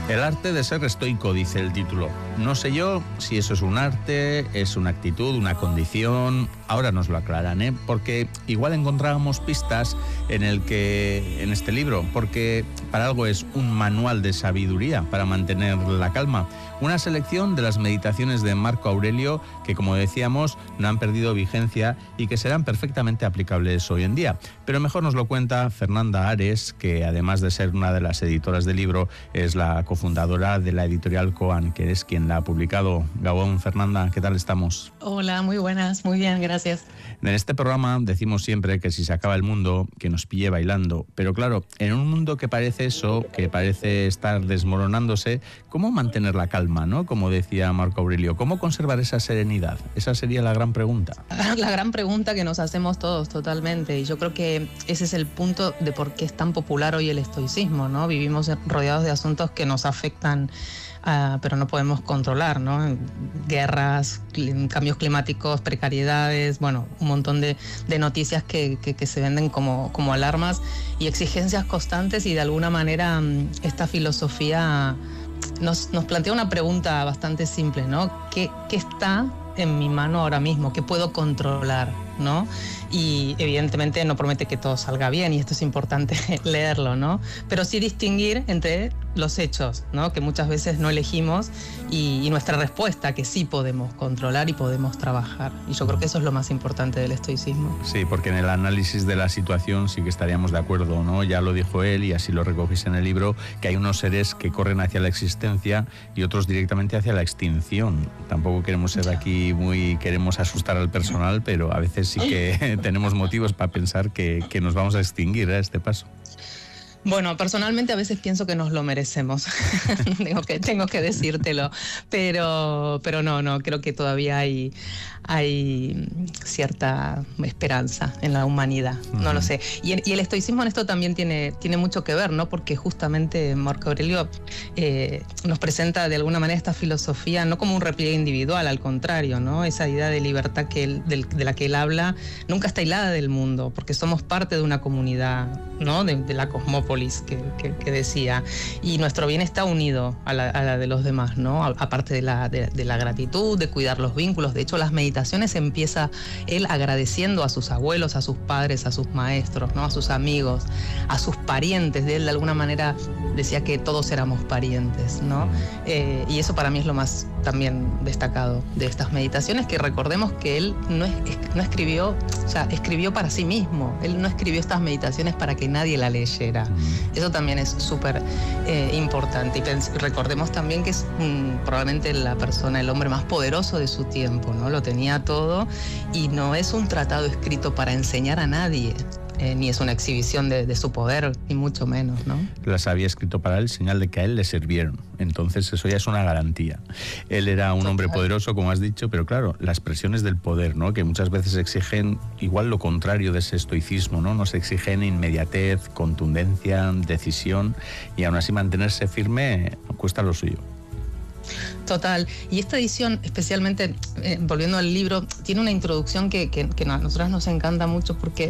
El arte de ser estoico, dice el título. No sé yo si eso es un arte, es una actitud, una condición. Ahora nos lo aclaran, ¿eh? Porque igual encontrábamos pistas en este libro, porque para algo es un manual de sabiduría para mantener la calma. Una selección de las meditaciones de Marco Aurelio que, como decíamos, no han perdido vigencia y que serán perfectamente aplicables hoy en día. Pero mejor nos lo cuenta Fernanda Ares, que además de ser una de las editoras del libro, es la cofundadora de la editorial Koan, que es quien la ha publicado. Gabón, Fernanda, ¿qué tal estamos? Hola, muy buenas, muy bien, gracias. En este programa decimos siempre que si se acaba el mundo, que nos pille bailando. Pero claro, en un mundo que parece eso, que parece estar desmoronándose, ¿cómo mantener la calma, ¿no? Como decía Marco Aurelio, ¿cómo conservar esa serenidad? Esa sería la gran pregunta. La gran pregunta que nos hacemos todos, totalmente. Y yo creo que ese es el punto de por qué es tan popular hoy el estoicismo, ¿no? Vivimos rodeados de asuntos que nos afectan, pero no podemos controlar, ¿no? Guerras, cambios climáticos, precariedades, bueno, un montón de noticias que se venden como alarmas y exigencias constantes, y de alguna manera esta filosofía nos plantea una pregunta bastante simple, ¿no? ¿Qué está en mi mano ahora mismo? ¿Qué puedo controlar, ¿no? Y evidentemente no promete que todo salga bien, y esto es importante leerlo, ¿no? Pero sí distinguir entre los hechos, ¿no? Que muchas veces no elegimos, y nuestra respuesta, que sí podemos controlar y podemos trabajar. Y yo creo que eso es lo más importante del estoicismo. Sí, porque en el análisis de la situación sí que estaríamos de acuerdo, ¿no? Ya lo dijo él, y así lo recogéis en el libro, que hay unos seres que corren hacia la existencia y otros directamente hacia la extinción. Tampoco queremos ser aquí queremos asustar al personal, pero a veces sí que tenemos motivos para pensar que nos vamos a extinguir a este paso. Bueno, personalmente a veces pienso que nos lo merecemos, tengo que decírtelo, pero no, creo que todavía hay cierta esperanza en la humanidad, no lo sé. Y el estoicismo en esto también tiene mucho que ver, ¿no? Porque justamente Marco Aurelio nos presenta de alguna manera esta filosofía no como un repliegue individual, al contrario, ¿no? Esa idea de libertad de la que él habla nunca está aislada del mundo, porque somos parte de una comunidad, ¿no? De la cosmópolis que decía, y nuestro bien está unido a la de los demás, ¿no? Aparte de la gratitud, de cuidar los vínculos. De hecho, las meditaciones empieza él agradeciendo a sus abuelos, a sus padres, a sus maestros, ¿no? A sus amigos, a sus parientes. De él, de alguna manera, decía que todos éramos parientes, ¿no? Y eso para mí es lo más también destacado de estas meditaciones, que recordemos que él no escribió, o sea, escribió para sí mismo. Él no escribió estas meditaciones para que nadie la leyera. Eso también es súper importante. Y recordemos también que es probablemente el hombre más poderoso de su tiempo, ¿no? Lo tenía todo, y no es un tratado escrito para enseñar a nadie. Ni es una exhibición de su poder, ni mucho menos, ¿no? Las había escrito para él, señal de que a él le sirvieron. Entonces eso ya es una garantía. Él era un hombre poderoso, como has dicho, pero claro, las presiones del poder, ¿no? Que muchas veces exigen igual lo contrario de ese estoicismo, ¿no? Nos exigen inmediatez, contundencia, decisión, y aún así mantenerse firme cuesta lo suyo. Total. Y esta edición, especialmente, volviendo al libro, tiene una introducción que a nosotras nos encanta mucho, porque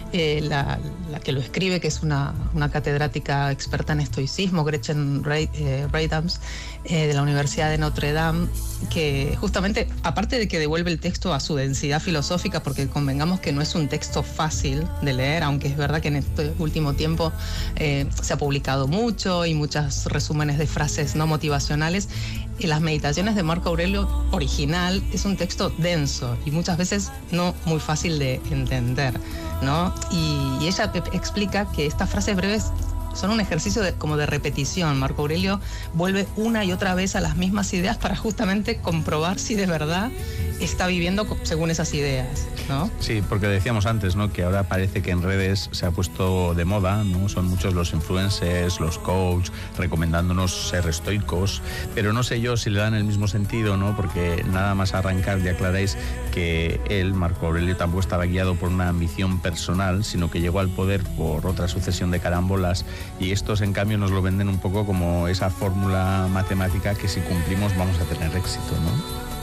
la que lo escribe, que es una catedrática experta en estoicismo, Gretchen Reidams, de la Universidad de Notre Dame, que justamente, aparte de que devuelve el texto a su densidad filosófica, porque convengamos que no es un texto fácil de leer, aunque es verdad que en este último tiempo se ha publicado mucho, y muchos resúmenes de frases no motivacionales. Las meditaciones de Marco Aurelio original es un texto denso y muchas veces no muy fácil de entender, ¿no? Y ella explica que estas frases breves son un ejercicio como de repetición. Marco Aurelio vuelve una y otra vez a las mismas ideas para justamente comprobar si de verdad está viviendo según esas ideas, ¿no? Sí, porque decíamos antes, ¿no? Que ahora parece que en redes se ha puesto de moda, ¿no? Son muchos los influencers, los coaches, recomendándonos ser estoicos, pero no sé yo si le dan el mismo sentido, ¿no? Porque nada más arrancar ya aclaráis que él, Marco Aurelio, tampoco estaba guiado por una ambición personal, sino que llegó al poder por otra sucesión de carambolas, y estos en cambio nos lo venden un poco como esa fórmula matemática que si cumplimos vamos a tener éxito, ¿no?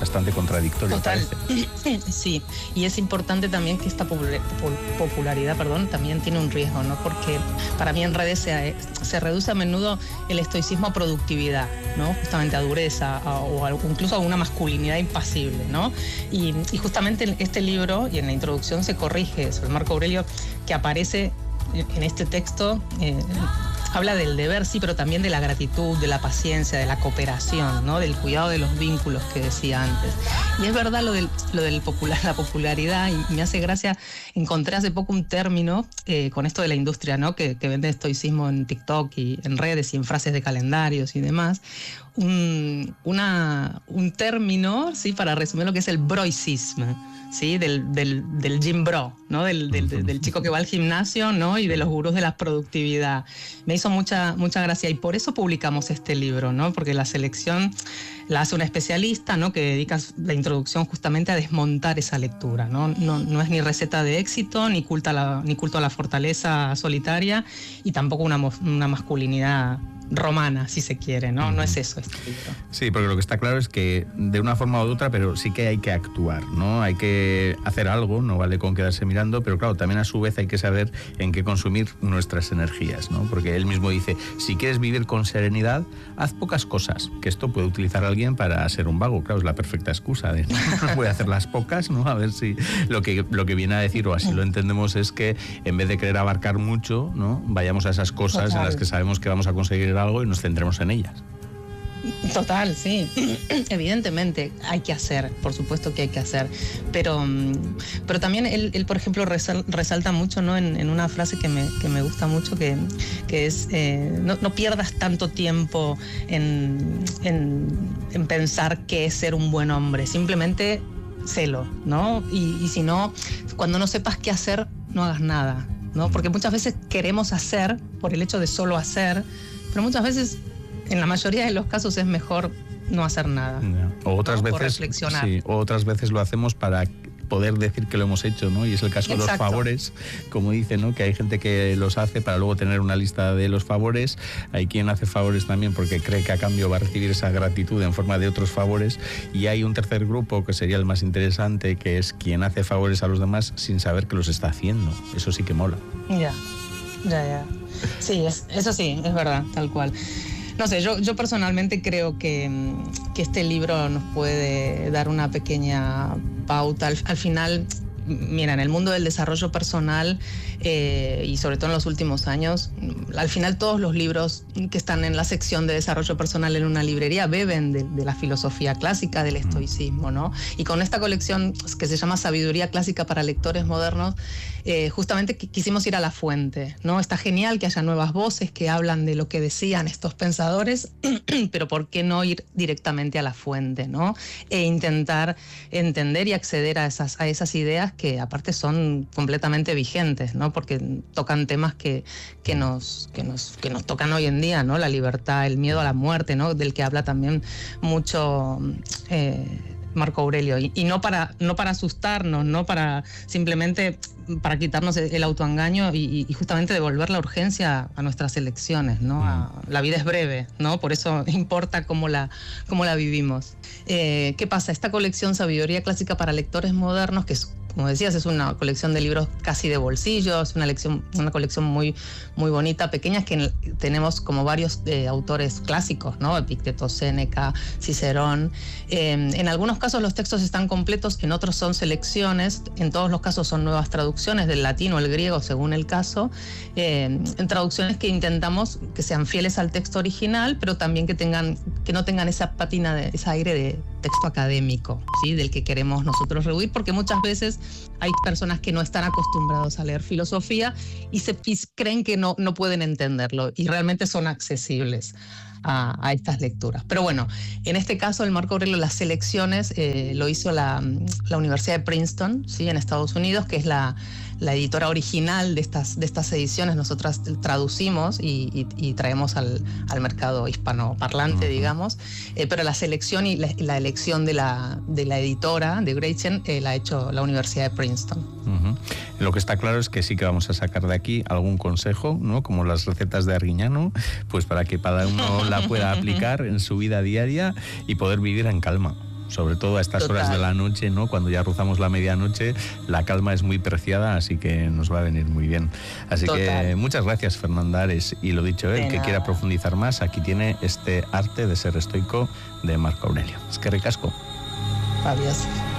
bastante contradictorio. Total. Parece. Sí, y es importante también que esta popularidad, también tiene un riesgo, ¿no? Porque para mí en redes se reduce a menudo el estoicismo a productividad, ¿no? Justamente a dureza o incluso a una masculinidad impasible, ¿no? Y justamente en este libro y en la introducción se corrige eso. El Marco Aurelio, que aparece en este texto, habla del deber, sí, pero también de la gratitud, de la paciencia, de la cooperación, ¿no? Del cuidado de los vínculos que decía antes. Y es verdad la popularidad, y me hace gracia, encontré hace poco un término con esto de la industria, ¿no? Que vende estoicismo en TikTok y en redes y en frases de calendarios y demás. Un término, ¿sí? Para resumir lo que es el broicismo, ¿sí? Del gym bro, ¿no? Del chico que va al gimnasio, ¿no? Y de los gurús de la productividad. Me hizo mucha gracia y por eso publicamos este libro, ¿no? Porque la selección la hace una especialista, ¿no? Que dedica la introducción justamente a desmontar esa lectura, ¿no? No es ni receta de éxito, ni culto a la fortaleza solitaria y tampoco una masculinidad romana, si se quiere, ¿no? No es eso este libro. Sí, porque lo que está claro es que de una forma u otra, pero sí que hay que actuar, ¿no? Hay que hacer algo, no vale con quedarse mirando, pero claro, también a su vez hay que saber en qué consumir nuestras energías, ¿no? Porque él mismo dice, si quieres vivir con serenidad, haz pocas cosas, que esto puede utilizar alguien para ser un vago, claro, es la perfecta excusa de voy a hacer las pocas, ¿no? A ver si lo que viene a decir, o así lo entendemos, es que en vez de querer abarcar mucho, ¿no? Vayamos a esas cosas en las que sabemos que vamos a conseguir algo y nos centremos en ellas. Total, sí. Evidentemente hay que hacer, por supuesto que hay que hacer, pero también él por ejemplo, resalta mucho, ¿no? En una frase que me gusta mucho, que es no pierdas tanto tiempo en pensar qué es ser un buen hombre, simplemente sélo, ¿no? Y si no, cuando no sepas qué hacer, no hagas nada, ¿no? Porque muchas veces queremos hacer por el hecho de solo hacer, pero muchas veces, en la mayoría de los casos, es mejor no hacer nada. O otras veces, reflexionar. Sí, o otras veces lo hacemos para poder decir que lo hemos hecho, ¿no? Y es el caso de los favores, como dice, ¿no? Que hay gente que los hace para luego tener una lista de los favores. Hay quien hace favores también porque cree que a cambio va a recibir esa gratitud en forma de otros favores. Y hay un tercer grupo que sería el más interesante, que es quien hace favores a los demás sin saber que los está haciendo. Eso sí que mola. Ya. Sí, eso sí, es verdad, tal cual. No sé, yo personalmente creo que este libro nos puede dar una pequeña pauta. Al final, mira, en el mundo del desarrollo personal y sobre todo en los últimos años, al final todos los libros que están en la sección de desarrollo personal en una librería beben de la filosofía clásica, del estoicismo, ¿no? Y con esta colección que se llama Sabiduría Clásica para Lectores Modernos, justamente quisimos ir a la fuente, ¿no? Está genial que haya nuevas voces que hablan de lo que decían estos pensadores, pero ¿por qué no ir directamente a la fuente, ¿no? E intentar entender y acceder a esas ideas que aparte son completamente vigentes, ¿no? Porque tocan temas que nos tocan hoy en día, ¿no? La libertad, el miedo a la muerte, ¿no? Del que habla también mucho Marco Aurelio, y no para asustarnos, no para simplemente para quitarnos el autoengaño y justamente devolver la urgencia a nuestras elecciones, ¿no? La vida es breve, ¿no? Por eso importa cómo la vivimos. ¿Qué pasa? Esta colección Sabiduría Clásica para Lectores Modernos, que es, como decías, es una colección de libros casi de bolsillo, es una colección muy, muy bonita, pequeña, que tenemos como varios autores clásicos, ¿no? Epicteto, Séneca, Cicerón. En algunos casos los textos están completos, en otros son selecciones, en todos los casos son nuevas traducciones del latín o el griego, según el caso, en traducciones que intentamos que sean fieles al texto original, pero también que no tengan esa patina, ese aire de texto académico, ¿sí? Del que queremos nosotros rehuir, porque muchas veces hay personas que no están acostumbrados a leer filosofía y creen que no pueden entenderlo, y realmente son accesibles a estas lecturas. Pero bueno, en este caso el Marco Aurelio, las selecciones lo hizo la Universidad de Princeton, ¿sí? En Estados Unidos, que es la editora original de estas ediciones. Nosotras traducimos y traemos al mercado hispanoparlante, digamos, pero la selección y la elección de la editora, de Greichen, la ha hecho la Universidad de Princeton. Lo que está claro es que sí que vamos a sacar de aquí algún consejo, ¿no? Como las recetas de Arguiñano, pues para que cada uno la pueda aplicar en su vida diaria y poder vivir en calma. sobre todo a estas Total. horas de la noche, ¿no? Cuando ya rozamos la medianoche, la calma es muy preciada, así que nos va a venir muy bien. Así Total. que muchas gracias, Fernanda Ares, y lo dicho, el que quiera profundizar más, aquí tiene este Arte de ser estoico de Marco Aurelio. Es que ricasco. Adiós.